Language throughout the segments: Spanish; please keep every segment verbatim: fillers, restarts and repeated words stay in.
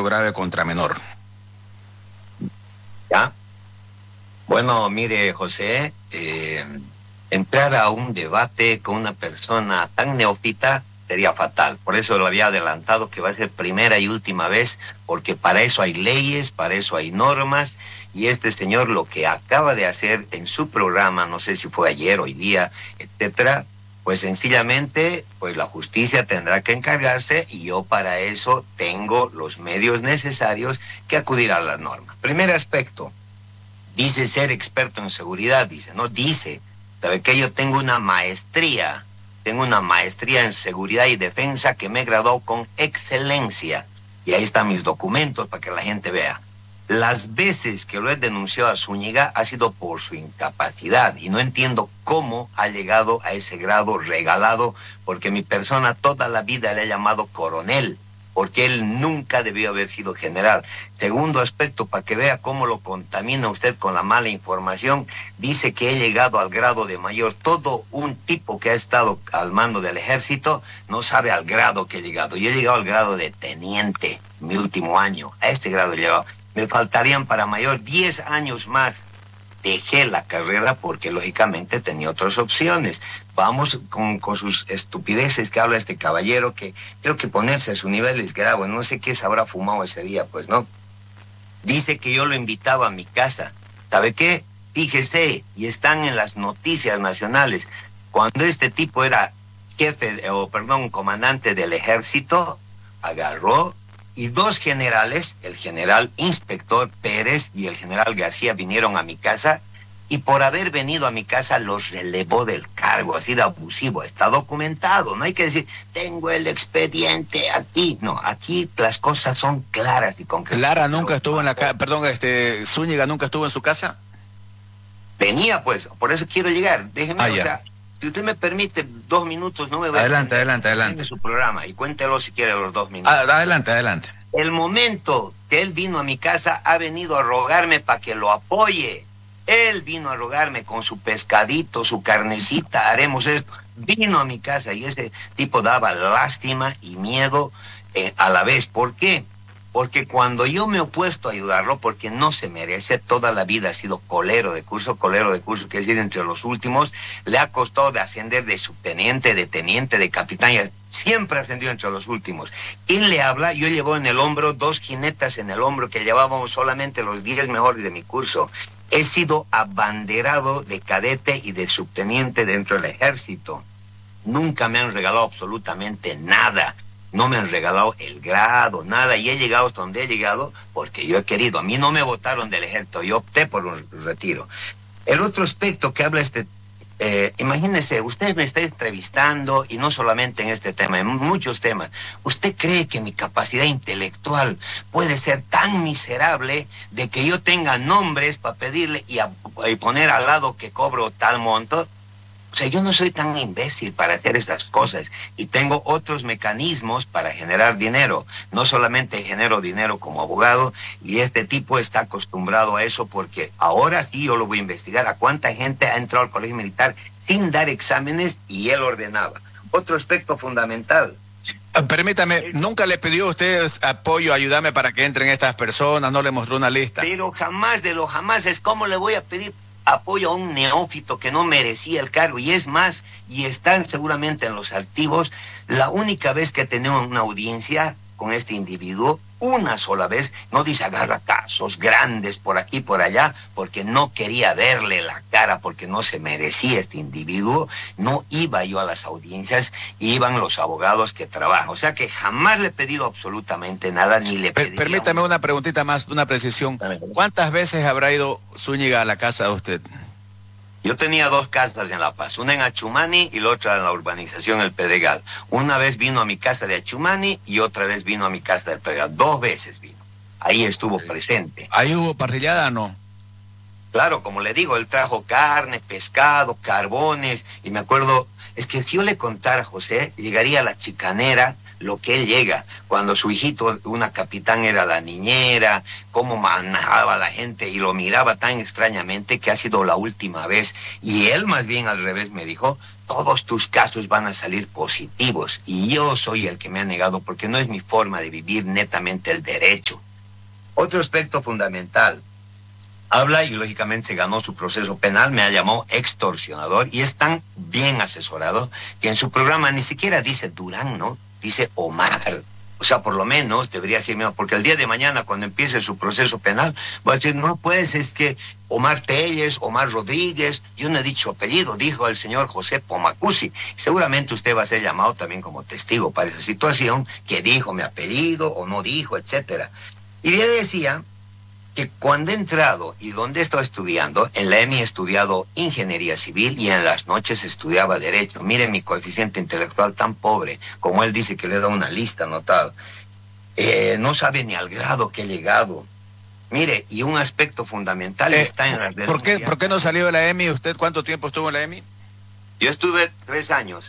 grave contra menor. ¿Ya? Bueno, mire, José, eh, entrar a un debate con una persona tan neófita sería fatal. Por eso lo había adelantado que va a ser primera y última vez, porque para eso hay leyes, para eso hay normas, y este señor lo que acaba de hacer en su programa, no sé si fue ayer, hoy día, etcétera, pues sencillamente, pues la justicia tendrá que encargarse, y yo para eso tengo los medios necesarios que acudir a las normas. Primer aspecto, dice ser experto en seguridad, dice, no dice, ¿sabe qué? Yo tengo una maestría, tengo una maestría en seguridad y defensa que me graduó con excelencia, y ahí están mis documentos para que la gente vea. Las veces que lo he denunciado a Zúñiga ha sido por su incapacidad, y no entiendo cómo ha llegado a ese grado regalado, porque mi persona toda la vida le ha llamado coronel, porque él nunca debió haber sido general. Segundo aspecto, para que vea cómo lo contamina usted con la mala información, dice que he llegado al grado de mayor. Todo un tipo que ha estado al mando del ejército no sabe al grado que he llegado. Yo he llegado al grado de teniente, mi último año, a este grado he llegado. Me faltarían para mayor diez años más. Dejé la carrera porque lógicamente tenía otras opciones. Vamos con, con sus estupideces que habla este caballero, que creo que ponerse a su nivel es grave. No sé qué se habrá fumado ese día, pues, ¿no? Dice que yo lo invitaba a mi casa. ¿Sabe qué? Fíjese, y están en las noticias nacionales. Cuando este tipo era jefe, o perdón, comandante del ejército, agarró y dos generales, el general inspector Pérez y el general García, vinieron a mi casa, y por haber venido a mi casa los relevó del cargo, así de abusivo. Está documentado, no hay que decir, tengo el expediente aquí. No, aquí las cosas son claras y concretas. ¿Lara nunca estuvo en la casa, perdón, este, Zúñiga nunca estuvo en su casa? Venía, pues, por eso quiero llegar. Déjeme, ah, o sea, si usted me permite dos minutos, no me voy adelante, a... Adelante, adelante, adelante. Su programa, y cuéntelo si quiere los dos minutos. Ah, adelante, adelante. El momento que él vino a mi casa, ha venido a rogarme para que lo apoye. Él vino a rogarme con su pescadito, su carnecita, haremos esto. Vino a mi casa y ese tipo daba lástima y miedo eh, a la vez. ¿Por qué? Porque cuando yo me he opuesto a ayudarlo, porque no se merece, toda la vida ha sido colero de curso, colero de curso, que es decir, entre los últimos, le ha costado de ascender de subteniente, de teniente, de capitán, y siempre ascendió entre los últimos. ¿Quién le habla? Yo llevo en el hombro dos jinetas en el hombro que llevábamos solamente los diez mejores de mi curso. He sido abanderado de cadete y de subteniente dentro del ejército. Nunca me han regalado absolutamente nada. No me han regalado el grado, nada, y he llegado hasta donde he llegado porque yo he querido. A mí no me votaron del ejército, yo opté por un retiro. El otro aspecto que habla este, eh, imagínese, usted me está entrevistando, y no solamente en este tema, en muchos temas. ¿Usted cree que mi capacidad intelectual puede ser tan miserable de que yo tenga nombres para pedirle y, a, y poner al lado que cobro tal monto? O sea, yo no soy tan imbécil para hacer estas cosas, y tengo otros mecanismos para generar dinero. No solamente genero dinero como abogado, y este tipo está acostumbrado a eso, porque ahora sí yo lo voy a investigar a cuánta gente ha entrado al colegio militar sin dar exámenes y él ordenaba. Otro aspecto fundamental. Permítame, ¿nunca le pidió a usted apoyo, ayúdame para que entren estas personas? ¿No le mostró una lista? Pero jamás de lo jamás es cómo le voy a pedir apoyo a un neófito que no merecía el cargo. Y es más, y están seguramente en los archivos, la única vez que tenemos una audiencia con este individuo, una sola vez, no dice agarra casos grandes por aquí por allá, porque no quería verle la cara, porque no se merecía este individuo. No iba yo a las audiencias, iban los abogados que trabajan. O sea que jamás le he pedido absolutamente nada, ni le pedí. Permítame una preguntita más, una precisión. ¿Cuántas veces habrá ido Zúñiga a la casa de usted? Yo tenía dos casas en La Paz, una en Achumani y la otra en la urbanización El Pedregal. Una vez vino a mi casa de Achumani y otra vez vino a mi casa del Pedregal. Dos veces vino. Ahí estuvo presente. ¿Ahí hubo parrillada o no? Claro, como le digo, él trajo carne, pescado, carbones, y me acuerdo, es que si yo le contara a José, llegaría a la chicanera, lo que él llega, cuando su hijito, una capitán, era la niñera, cómo manejaba a la gente y lo miraba tan extrañamente que ha sido la última vez. Y él más bien al revés me dijo, todos tus casos van a salir positivos y yo soy el que me ha negado porque no es mi forma de vivir netamente el derecho. Otro aspecto fundamental, habla y lógicamente se ganó su proceso penal, me ha llamado extorsionador y es tan bien asesorado que en su programa ni siquiera dice Durán, ¿no? Dice Omar. O sea, por lo menos debería decirme, porque el día de mañana cuando empiece su proceso penal, va a decir, no, pues es que Omar Telles, Omar Rodríguez, yo no he dicho apellido, dijo el señor José Pomacusi. Seguramente usted va a ser llamado también como testigo para esa situación, que dijo mi apellido o no dijo, etcétera. Y él decía que cuando he entrado y donde he estado estudiando, en la E M I he estudiado ingeniería civil y en las noches estudiaba derecho. Mire mi coeficiente intelectual tan pobre, como él dice que le da una lista anotada. Eh, no sabe ni al grado que he llegado. Mire, y un aspecto fundamental eh, está en la denuncia. ¿Por qué, ¿Por qué no salió de la E M I? ¿Usted cuánto tiempo estuvo en la E M I? Yo estuve tres años.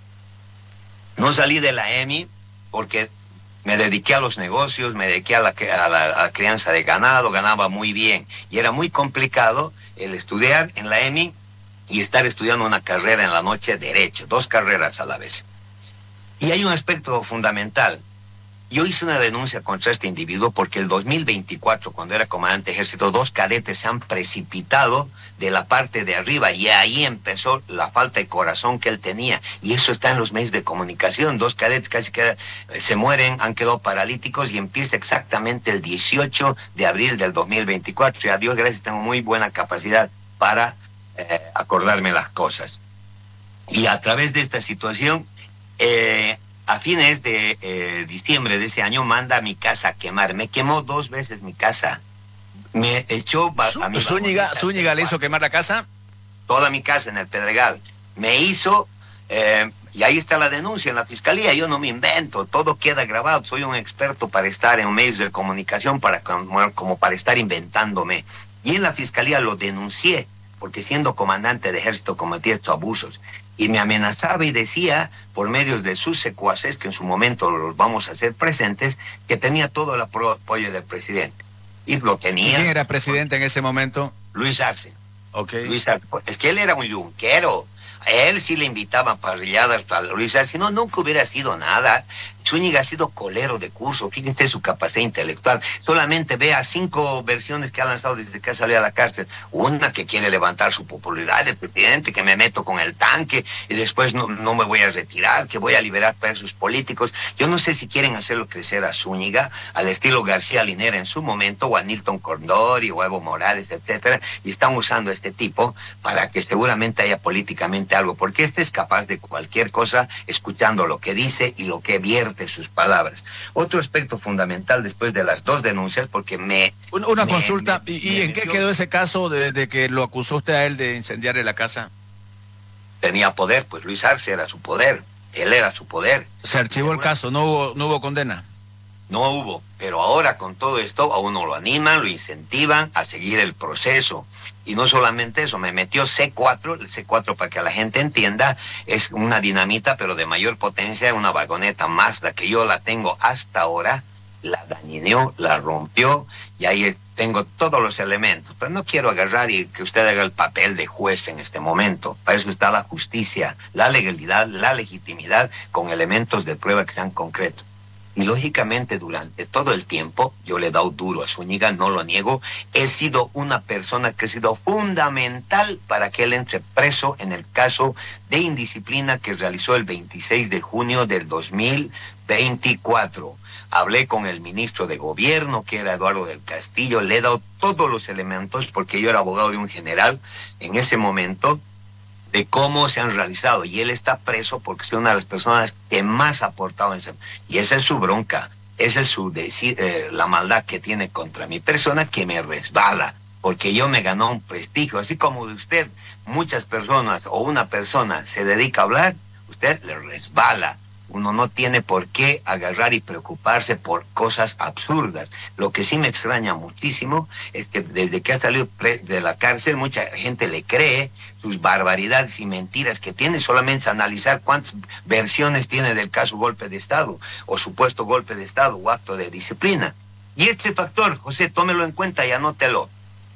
No salí de la E M I porque me dediqué a los negocios, me dediqué a la, a, la, a la crianza de ganado, ganaba muy bien. Y era muy complicado el estudiar en la E M I y estar estudiando una carrera en la noche, derecho, dos carreras a la vez. Y hay un aspecto fundamental. Yo hice una denuncia contra este individuo porque el dos mil veinticuatro, cuando era comandante de ejército, dos cadetes se han precipitado de la parte de arriba y ahí empezó la falta de corazón que él tenía. Y eso está en los medios de comunicación. Dos cadetes casi que se mueren, han quedado paralíticos y empieza exactamente el dieciocho de abril del dos mil veinticuatro. Y a Dios gracias, tengo muy buena capacidad para eh, acordarme las cosas. Y a través de esta situación, eh, a fines de eh, diciembre de ese año manda a mi casa a quemar. Me quemó dos veces mi casa. Me echó a mi Zúñiga, ¿Zúñiga le hizo quemar la casa? Toda mi casa en el Pedregal. Me hizo, eh, y ahí está la denuncia en la fiscalía. Yo no me invento, todo queda grabado. Soy un experto para estar en medios de comunicación, para como, como para estar inventándome. Y en la fiscalía lo denuncié, porque siendo comandante de ejército cometí estos abusos. Y me amenazaba y decía, por medios de sus secuaces, que en su momento los vamos a hacer presentes, que tenía todo el apoyo del presidente. Y lo tenía. ¿Quién era presidente en ese momento? Luis Arce. Okay. Luis Arce. Es que él era un yunquero. A él sí le invitaban parrilladas para Luis Arce, si no, nunca hubiera sido nada. Zúñiga ha sido colero de curso, fíjese su capacidad intelectual. Solamente vea cinco versiones que ha lanzado desde que salió a la cárcel. Una que quiere levantar su popularidad del presidente, que me meto con el tanque y después no, no me voy a retirar, que voy a liberar presos políticos. Yo no sé si quieren hacerlo crecer a Zúñiga, al estilo García Linera en su momento, o a Nilton Condori, o a Evo Morales, etcétera, y están usando a este tipo para que seguramente haya políticamente algo, porque este es capaz de cualquier cosa escuchando lo que dice y lo que vierte sus palabras. Otro aspecto fundamental después de las dos denuncias, porque me... Una, una me, consulta, me, ¿y, me y en qué quedó ese caso de, de que lo acusó usted a él de incendiarle la casa? Tenía poder, pues Luis Arce era su poder, él era su poder. Se archivó el caso, no hubo, no hubo condena. No hubo, pero ahora con todo esto a uno lo animan, lo incentivan a seguir el proceso. Y no solamente eso, me metió C cuatro, el C cuatro para que la gente entienda, es una dinamita pero de mayor potencia, una vagoneta Mazda que yo la tengo hasta ahora, la dañineó, la rompió y ahí tengo todos los elementos. Pero no quiero agarrar y que usted haga el papel de juez en este momento. Para eso está la justicia, la legalidad, la legitimidad con elementos de prueba que sean concretos. Y lógicamente durante todo el tiempo, yo le he dado duro a Zúñiga, no lo niego, he sido una persona que ha sido fundamental para que él entre preso en el caso de indisciplina que realizó el veintiséis de junio del dos mil veinticuatro. Hablé con el ministro de gobierno, que era Eduardo del Castillo, le he dado todos los elementos, porque yo era abogado de un general en ese momento, de cómo se han realizado, y él está preso porque es una de las personas que más ha aportado en ese, y esa es su bronca, esa es su decir, eh, la maldad que tiene contra mi persona, que me resbala, porque yo me ganó un prestigio, así como de usted, muchas personas o una persona se dedica a hablar, usted le resbala. Uno no tiene por qué agarrar y preocuparse por cosas absurdas. Lo que sí me extraña muchísimo es que desde que ha salido de la cárcel, mucha gente le cree sus barbaridades y mentiras que tiene. Solamente analizar cuántas versiones tiene del caso golpe de Estado, o supuesto golpe de Estado, o acto de disciplina. Y este factor, José, tómelo en cuenta y anótelo.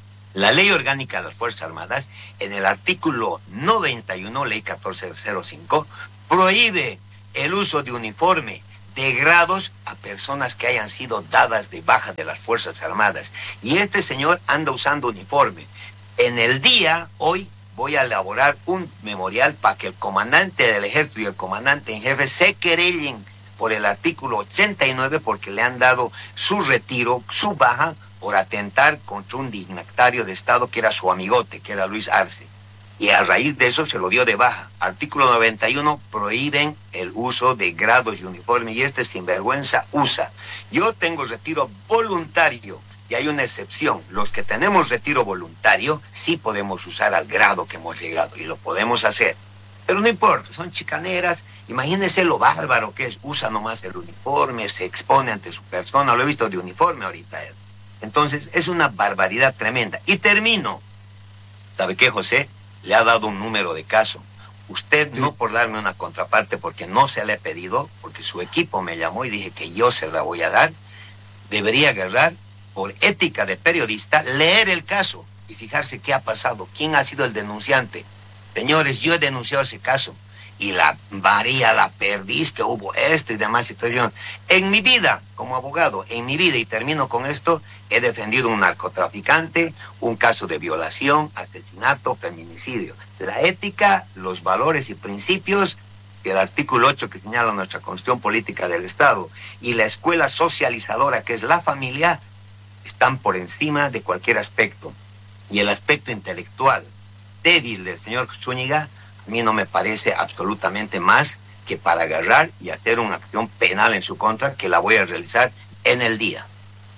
La Ley Orgánica de las Fuerzas Armadas, en el artículo noventa y uno, Ley catorce cero cinco, prohíbe el uso de uniforme de grados a personas que hayan sido dadas de baja de las Fuerzas Armadas. Y este señor anda usando uniforme. En el día, hoy, voy a elaborar un memorial para que el comandante del ejército y el comandante en jefe se querellen por el artículo ochenta y nueve porque le han dado su retiro, su baja, por atentar contra un dignatario de Estado que era su amigote, que era Luis Arce. Y a raíz de eso se lo dio de baja. Artículo noventa y uno, prohíben el uso de grados y uniformes, y este sinvergüenza usa. Yo tengo retiro voluntario, y hay una excepción. Los que tenemos retiro voluntario, sí podemos usar al grado que hemos llegado, y lo podemos hacer. Pero no importa, son chicaneras. Imagínense lo bárbaro que es. Usa nomás el uniforme, se expone ante su persona. Lo he visto de uniforme ahorita él. Entonces, es una barbaridad tremenda. Y termino. ¿Sabe qué, José? Le ha dado un número de caso. Usted, sí, no por darme una contraparte, porque no se le he pedido, porque su equipo me llamó y dije que yo se la voy a dar, debería agarrar, por ética de periodista, leer el caso y fijarse qué ha pasado, quién ha sido el denunciante. Señores, yo he denunciado ese caso y la María, la perdiz que hubo esto y demás situaciones. En mi vida, como abogado, en mi vida, y termino con esto, he defendido un narcotraficante, un caso de violación, asesinato, feminicidio. La ética, los valores y principios del artículo ocho que señala nuestra Constitución Política del Estado y la escuela socializadora que es la familia están por encima de cualquier aspecto. Y el aspecto intelectual débil del señor Zúñiga a mí no me parece absolutamente más que para agarrar y hacer una acción penal en su contra, que la voy a realizar en el día.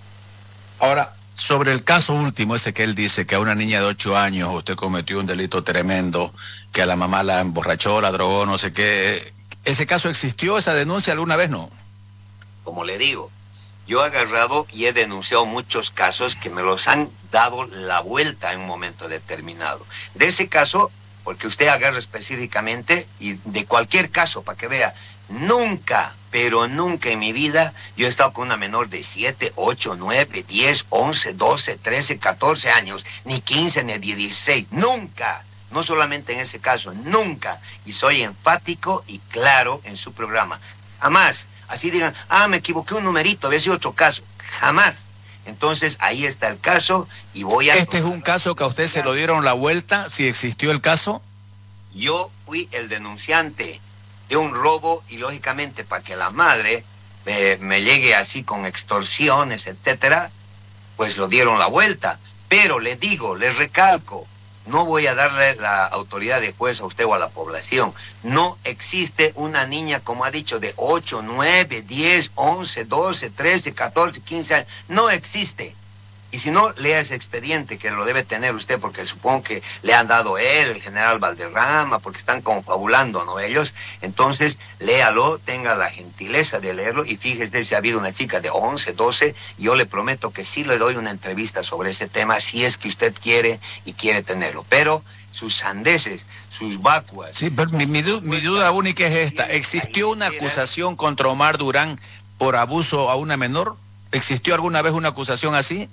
Ahora, sobre el caso último, ese que él dice que a una niña de ocho años usted cometió un delito tremendo, que a la mamá la emborrachó, la drogó, no sé qué. ¿Ese caso existió, esa denuncia alguna vez? No. Como le digo, yo he agarrado y he denunciado muchos casos que me los han dado la vuelta en un momento determinado. De ese caso, porque usted agarra específicamente, y de cualquier caso, para que vea, nunca, pero nunca en mi vida, yo he estado con una menor de siete, ocho, nueve, diez, once, doce, trece, catorce años, ni quince, ni dieciséis, nunca. No solamente en ese caso, nunca. Y soy enfático y claro en su programa. Jamás. Así digan, ah, me equivoqué un numerito, había sido otro caso. Jamás. Entonces, ahí está el caso y voy a... ¿Este es un caso que a usted se lo dieron la vuelta, si existió el caso? Yo fui el denunciante de un robo y, lógicamente, para que la madre eh, me llegue así con extorsiones, etcétera, pues lo dieron la vuelta. Pero le digo, le recalco, no voy a darle la autoridad de juez a usted o a la población. No existe una niña, como ha dicho, de ocho, nueve, diez, once, doce, trece, catorce, quince años. No existe. Y si no, lea ese expediente que lo debe tener usted, porque supongo que le han dado él, el general Valderrama, porque están confabulando, ¿no? Ellos. Entonces, léalo, tenga la gentileza de leerlo y fíjese si ha habido una chica de once, doce. Yo le prometo que sí le doy una entrevista sobre ese tema, si es que usted quiere y quiere tenerlo. Pero sus sandeces, sus vacuas... Sí, pero mi, mi, du mi duda única es esta. ¿Existió una acusación contra Omar Durán por abuso a una menor? ¿Existió alguna vez una acusación así?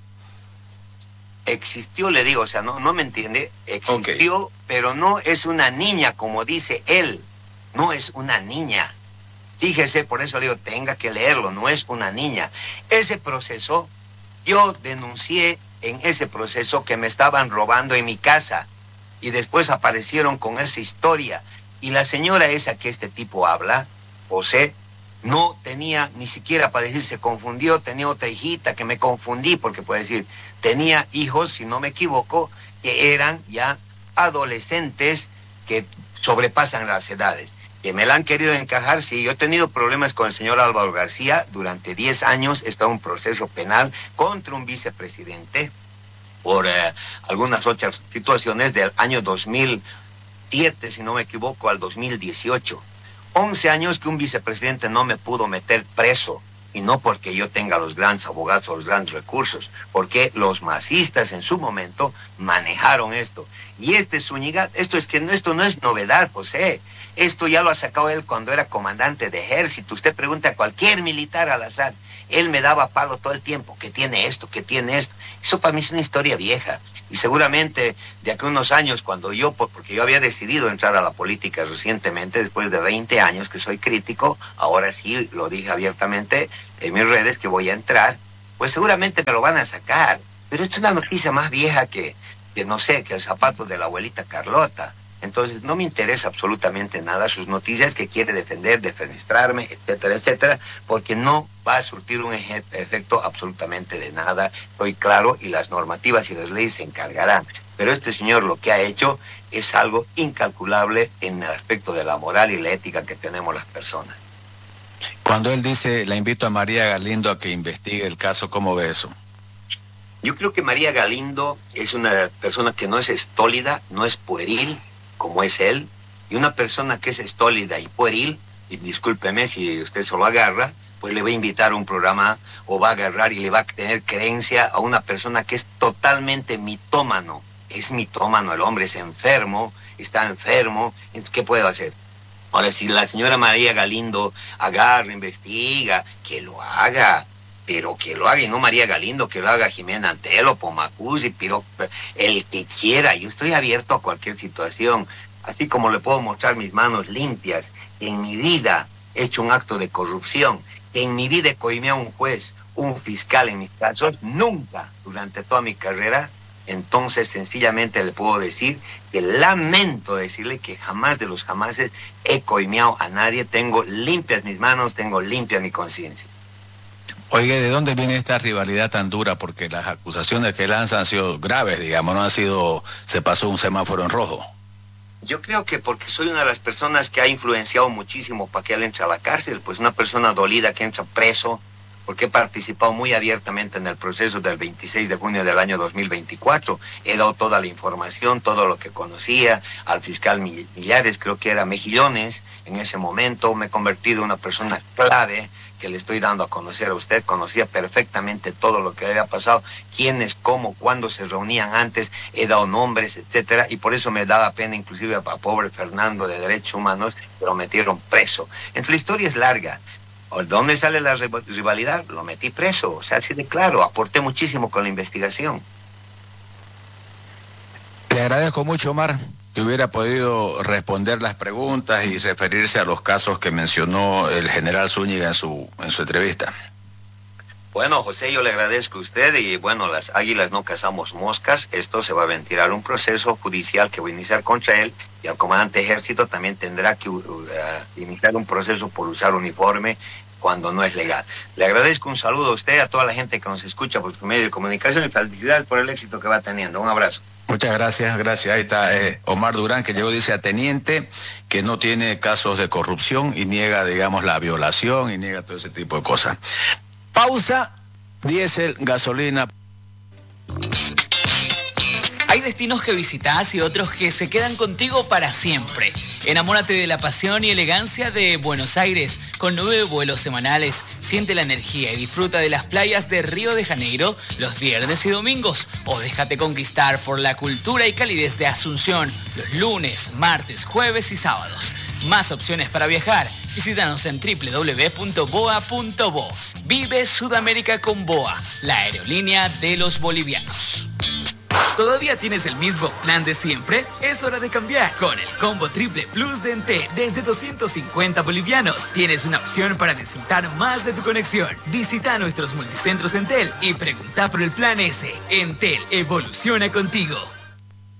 Existió, le digo, o sea, no, no me entiende, existió, okay, pero no es una niña, como dice él, no es una niña. Fíjese, por eso le digo, tenga que leerlo, no es una niña. Ese proceso, yo denuncié en ese proceso que me estaban robando en mi casa, y después aparecieron con esa historia, y la señora esa que este tipo habla, José, no tenía ni siquiera para decir, se confundió, tenía otra hijita que me confundí, porque puede decir, tenía hijos, si no me equivoco, que eran ya adolescentes que sobrepasan las edades, que me la han querido encajar. Sí, yo he tenido problemas con el señor Álvaro García, durante diez años he estado en un proceso penal contra un vicepresidente por eh, algunas otras situaciones del año dos mil siete, si no me equivoco, al dos mil dieciocho. once años que un vicepresidente no me pudo meter preso. Y no porque yo tenga los grandes abogados o los grandes recursos, porque los masistas en su momento manejaron esto. Y este Zúñiga, esto es que no, esto no es novedad, José. Esto ya lo ha sacado él cuando era comandante de ejército. Usted pregunta a cualquier militar al azar, él me daba palo todo el tiempo, que tiene esto, que tiene esto. Eso para mí es una historia vieja. Y seguramente de aquí a unos años, cuando yo, porque yo había decidido entrar a la política recientemente, después de veinte años que soy crítico, ahora sí lo dije abiertamente en mis redes que voy a entrar, pues seguramente me lo van a sacar. Pero esto es una noticia más vieja que, que no sé, que el zapato de la abuelita Carlota. Entonces no me interesa absolutamente nada sus noticias que quiere defender, defenestrarme, etcétera, etcétera, porque no va a surtir un eje- efecto absolutamente de nada, estoy claro, y las normativas y las leyes se encargarán. Pero este señor lo que ha hecho es algo incalculable en el aspecto de la moral y la ética que tenemos las personas. Cuando él dice, la invito a María Galindo a que investigue el caso, ¿cómo ve eso? Yo creo que María Galindo es una persona que no es estólida, no es pueril, como es él, y una persona que es estólida y pueril, y discúlpeme si usted se lo agarra, pues le va a invitar a un programa o va a agarrar y le va a tener creencia a una persona que es totalmente mitómano. Es mitómano, el hombre es enfermo, está enfermo, ¿qué puedo hacer? Ahora, si la señora María Galindo agarra, investiga, que lo haga, pero que lo haga, y no María Galindo, que lo haga Jimena Antelo, Pomacuzzi, pero el que quiera. Yo estoy abierto a cualquier situación, así como le puedo mostrar mis manos limpias, que en mi vida he hecho un acto de corrupción, que en mi vida he coimeado a un juez, un fiscal en mis casos, nunca durante toda mi carrera. Entonces sencillamente le puedo decir que lamento decirle que jamás de los jamases he coimeado a nadie, tengo limpias mis manos, tengo limpia mi conciencia. Oye, ¿de dónde viene esta rivalidad tan dura? Porque las acusaciones que lanzan han sido graves, digamos, no han sido, se pasó un semáforo en rojo. Yo creo que porque soy una de las personas que ha influenciado muchísimo para que él entre a la cárcel, pues una persona dolida que entra preso, porque he participado muy abiertamente en el proceso del veintiséis de junio del año dos mil veinticuatro. He dado toda la información, todo lo que conocía al fiscal Millares, creo que era Mejillones en ese momento. Me he convertido en una persona clave que le estoy dando a conocer a usted. Conocía perfectamente todo lo que había pasado, quiénes, cómo, cuándo se reunían antes, he dado nombres, etcétera, y por eso me daba pena inclusive a, a pobre Fernando de Derechos Humanos, que lo metieron preso. Entonces la historia es larga. ¿Dónde sale la rivalidad? Lo metí preso, o sea, así de claro, aporté muchísimo con la investigación. Le agradezco mucho, Omar, que hubiera podido responder las preguntas y referirse a los casos que mencionó el general Zúñiga en su, en su entrevista. Bueno, José, yo le agradezco a usted y bueno, las águilas no cazamos moscas. Esto se va a ventilar un proceso judicial que voy a iniciar contra él y el comandante de ejército también tendrá que uh, uh, iniciar un proceso por usar uniforme cuando no es legal. Le agradezco, un saludo a usted, a toda la gente que nos escucha por su medio de comunicación y felicidades por el éxito que va teniendo. Un abrazo. Muchas gracias, gracias. Ahí está eh, Omar Durán, que llegó, dice, a teniente, que no tiene casos de corrupción y niega, digamos, la violación y niega todo ese tipo de cosas. Pausa, diésel, gasolina. Hay destinos que visitas y otros que se quedan contigo para siempre. Enamórate de la pasión y elegancia de Buenos Aires. Con nueve vuelos semanales, siente la energía y disfruta de las playas de Río de Janeiro los viernes y domingos. O déjate conquistar por la cultura y calidez de Asunción los lunes, martes, jueves y sábados. Más opciones para viajar. Visítanos en doble u doble u doble u punto boa punto bo. Vive Sudamérica con Boa, la aerolínea de los bolivianos. ¿Todavía tienes el mismo plan de siempre? Es hora de cambiar. Con el combo triple plus de Entel, desde doscientos cincuenta bolivianos, tienes una opción para disfrutar más de tu conexión. Visita nuestros multicentros Entel y pregunta por el plan S. Entel evoluciona contigo.